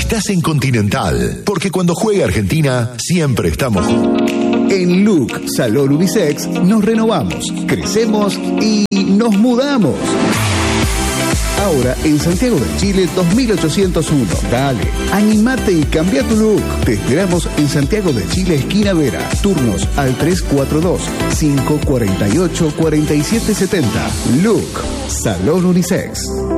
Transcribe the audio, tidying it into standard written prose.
estás en Continental, porque cuando juega Argentina, siempre estamos juntos. En Look Salón Unisex nos renovamos, crecemos y nos mudamos. Ahora en Santiago del Chile 2801. Dale, animate y cambia tu look. Te esperamos en Santiago del Chile, esquina Vera. Turnos al 342-548-4770. Look Salón Unisex.